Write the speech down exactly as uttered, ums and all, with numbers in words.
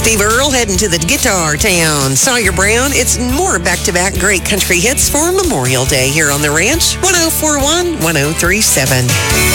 Steve Earle heading to the Guitar Town. Sawyer Brown, it's more back-to-back great country hits for Memorial Day here on The Ranch. one oh four one, one oh three seven.